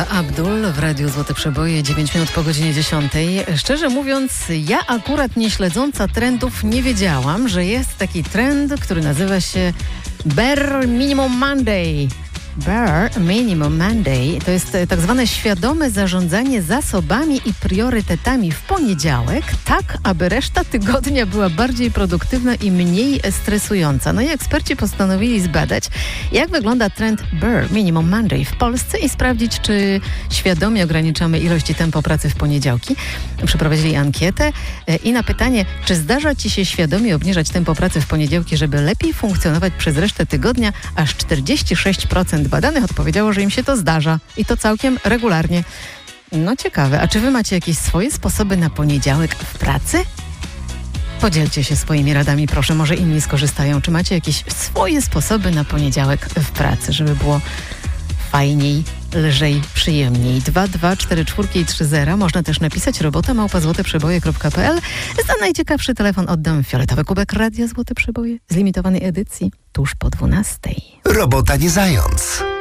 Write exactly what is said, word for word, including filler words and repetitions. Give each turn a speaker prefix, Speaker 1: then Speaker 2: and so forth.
Speaker 1: Paula Abdul w Radiu Złote Przeboje, dziewięć minut po godzinie dziesiątej. Szczerze mówiąc, ja akurat nie śledząca trendów nie wiedziałam, że jest taki trend, który nazywa się Bare Minimum Monday. Bare Minimum Monday to jest tak zwane świadome zarządzanie zasobami i priorytetami w poniedziałek, tak aby reszta tygodnia była bardziej produktywna i mniej stresująca. No i eksperci postanowili zbadać, jak wygląda trend Bare Minimum Monday w Polsce i sprawdzić, czy świadomie ograniczamy ilość i tempo pracy w poniedziałki. Przeprowadzili ankietę i na pytanie, czy zdarza Ci się świadomie obniżać tempo pracy w poniedziałki, żeby lepiej funkcjonować przez resztę tygodnia, aż czterdzieści sześć procent badanych odpowiedziało, że im się to zdarza i to całkiem regularnie. No ciekawe, a czy wy macie jakieś swoje sposoby na poniedziałek w pracy? Podzielcie się swoimi radami, proszę, może inni skorzystają. Czy macie jakieś swoje sposoby na poniedziałek w pracy, żeby było fajniej, lżej, przyjemniej? dwa dwa cztery cztery i trzy zero. Można też napisać robota małpa złoteprzeboje kropka pe el. Za najciekawszy telefon oddam fioletowy kubek Radia Złote Przeboje z limitowanej edycji tuż po dwunastej.
Speaker 2: Robota nie zając.